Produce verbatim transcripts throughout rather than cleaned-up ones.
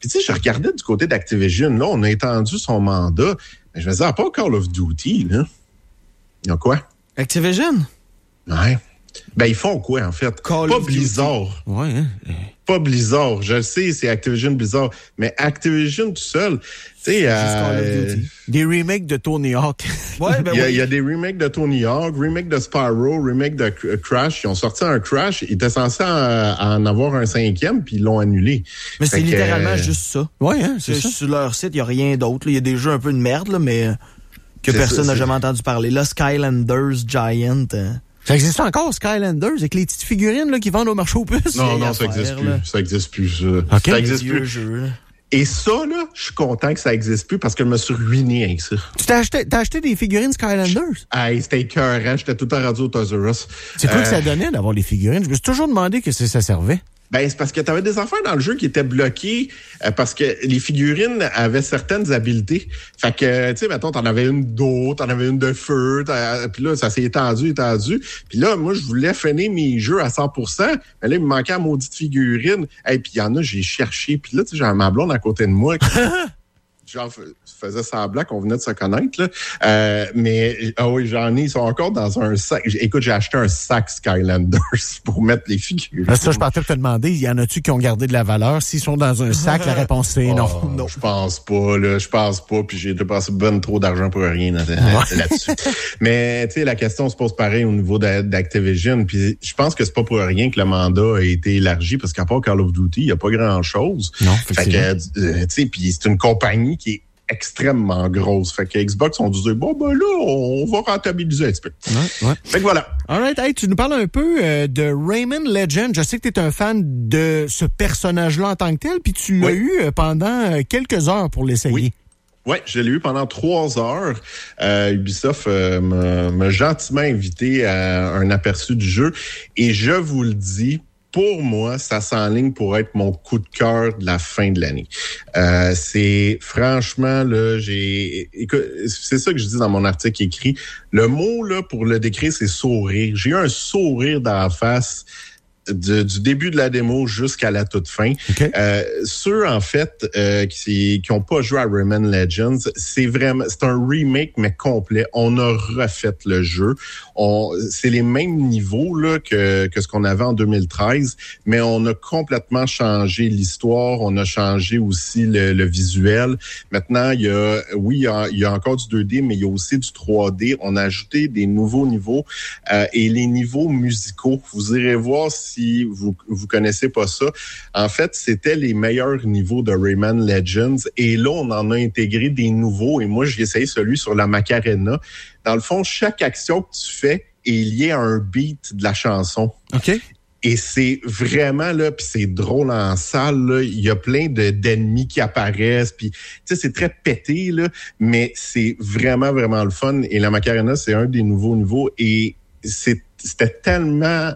Puis tu sais, je regardais du côté d'Activision, là, on a étendu son mandat. Mais je me disais, à part Call of Duty, là, il y a quoi? Activision? Ouais. Ben, ils font quoi, en fait? Call Pas of Blizzard. Duty. Ouais, hein? Pas Blizzard. Je le sais, c'est Activision Blizzard. Mais Activision tout seul, tu sais... Euh, des remakes de Tony Hawk. Ouais, ben il, y a, oui. il y a des remakes de Tony Hawk, remake de Spyro, remake de Crash. Ils ont sorti un Crash. Ils étaient censés en, en avoir un cinquième, puis ils l'ont annulé. Mais c'est fait littéralement que, juste ça. Ouais, hein, c'est, c'est ça. Sur leur site, il n'y a rien d'autre. Il y a des jeux un peu de merde, là, mais que c'est personne ça, n'a c'est... jamais entendu parler. Là, Skylanders Giant... Euh... Ça existe encore, Skylanders, avec les petites figurines là, qui vendent au marché aux puces? Non, non, ça n'existe plus. Ça n'existe plus, ça. Okay. Ça existe plus. Jeux, là. Et ça, là, je suis content que ça n'existe plus parce que je me suis ruiné avec ça. Tu t'as acheté, t'as acheté des figurines Skylanders? Hey, c'était écœurant. J'étais tout le temps rendu au Toys R Us. C'est quoi euh... que ça donnait d'avoir les figurines? Je me suis toujours demandé que ça servait. Ben, c'est parce que tu avais des affaires dans le jeu qui étaient bloquées euh, parce que les figurines avaient certaines habiletés. Fait que, tu sais, mettons, t'en avais une d'eau, t'en avais une de feu, puis là, ça s'est étendu, étendu. Puis là, moi, je voulais finir mes jeux à cent pour cent, mais là, il me manquait la maudite figurine. Et puis il y en a, j'ai cherché. Puis là, tu sais, j'ai ma blonde à côté de moi qui... genre, faisait semblant qu'on venait de se connaître, là. Euh, mais, ah oui, j'en ai, ils sont encore dans un sac. Écoute, j'ai acheté un sac Skylanders pour mettre les figurines. C'est ça, je partais pour te demander, y en a-tu qui ont gardé de la valeur? S'ils sont dans un sac, la réponse c'est non. Oh, non. Je pense pas, là. Je pense pas, puis j'ai dépensé ben trop d'argent pour rien là, ouais. là-dessus. Mais, tu sais, la question se pose pareil au niveau d'Activision, puis je pense que c'est pas pour rien que le mandat a été élargi, parce qu'à part Call of Duty, il y a pas grand-chose. Non, fait que, euh, tu sais, puis c'est une compagnie qui est extrêmement grosse. Fait que Xbox ont dit, bon, ben là, on va rentabiliser un petit peu. Ouais, ouais. Fait que voilà. All right. Hey, tu nous parles un peu euh, de Rayman Legends. Je sais que tu es un fan de ce personnage-là en tant que tel, puis tu l'as oui. eu euh, pendant quelques heures pour l'essayer. Oui. Oui, je l'ai eu pendant trois heures. Euh, Ubisoft euh, m'a, m'a gentiment invité à un aperçu du jeu. Et je vous le dis, pour moi, ça s'enligne pour être mon coup de cœur de la fin de l'année. Euh, c'est franchement, là, j'ai... Écoute, c'est ça que je dis dans mon article écrit. Le mot, là, pour le décrire, c'est sourire. J'ai eu un sourire dans la face Du, du début de la démo jusqu'à la toute fin. Okay. Euh, ceux, en fait, euh, qui qui ont pas joué à Rayman Legends, c'est vraiment, c'est un remake, mais complet. On a refait le jeu. On, c'est les mêmes niveaux, là, que, que ce qu'on avait en deux mille treize, mais on a complètement changé l'histoire. On a changé aussi le, le visuel. Maintenant, il y a, oui, il y a, il y a encore du deux D, mais il y a aussi du trois D. On a ajouté des nouveaux niveaux, euh, et les niveaux musicaux. Vous irez voir si Si vous vous connaissez pas ça, en fait, c'était les meilleurs niveaux de Rayman Legends. Et là, on en a intégré des nouveaux. Et moi, j'ai essayé celui sur la Macarena. Dans le fond, chaque action que tu fais est liée à un beat de la chanson. OK. Et c'est vraiment, là, puis c'est drôle en salle, là. Il y a plein de, d'ennemis qui apparaissent, puis tu sais, c'est très pété, là, mais c'est vraiment, vraiment le fun. Et la Macarena, c'est un des nouveaux niveaux. Et c'est, c'était tellement...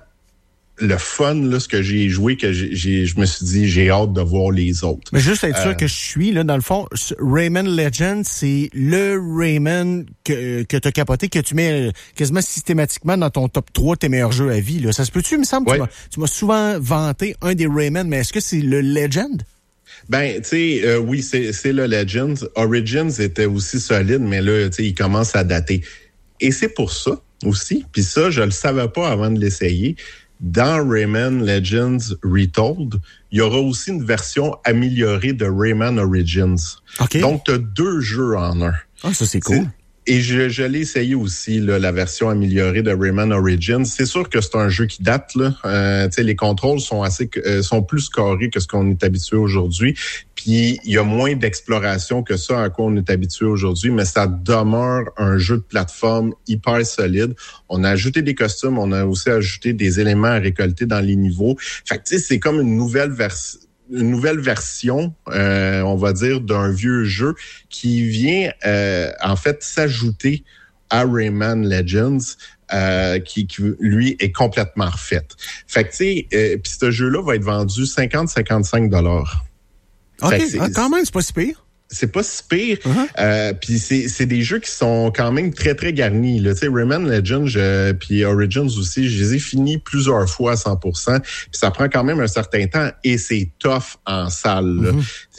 le fun, là, ce que j'ai joué, que j'ai, j'ai, je me suis dit, j'ai hâte de voir les autres. Mais juste être euh, sûr que je suis, là, dans le fond, Rayman Legends, c'est le Rayman que, que t'as capoté, que tu mets quasiment systématiquement dans ton top trois de tes meilleurs jeux à vie, là. Ça se peut-tu, il me semble? Ouais. Tu, m'as, tu m'as souvent vanté un des Rayman, mais est-ce que c'est le Legend? Ben, tu sais, euh, oui, c'est, c'est le Legends. Origins était aussi solide, mais là, tu sais, il commence à dater. Et c'est pour ça aussi, puis ça, je le savais pas avant de l'essayer. Dans Rayman Legends Retold, il y aura aussi une version améliorée de Rayman Origins. Okay. Donc, tu as deux jeux en un. Ah, ça, c'est cool. C'est... Et je, je l'ai essayé aussi, là, la version améliorée de Rayman Origins. C'est sûr que c'est un jeu qui date, là. Euh, tu sais, les contrôles sont assez, euh, sont plus carrés que ce qu'on est habitué aujourd'hui. Puis, il y a moins d'exploration que ça à quoi on est habitué aujourd'hui, mais ça demeure un jeu de plateforme hyper solide. On a ajouté des costumes, on a aussi ajouté des éléments à récolter dans les niveaux. Fait que, tu sais, c'est comme une nouvelle version. une nouvelle version, euh, on va dire, d'un vieux jeu qui vient, euh, en fait, s'ajouter à Rayman Legends, euh, qui, qui, lui, est complètement refait. Fait que, tu sais, euh, puis ce jeu-là va être vendu cinquante à cinquante-cinq dollars. OK, ah, quand même, c'est pas si pire. C'est pas si pire. Uh-huh. Euh, puis c'est, c'est des jeux qui sont quand même très, très garnis. Tu sais, Rayman Legends puis Origins aussi, je les ai finis plusieurs fois à cent pour cent. Puis ça prend quand même un certain temps et c'est tough en salle. Là. Mm-hmm.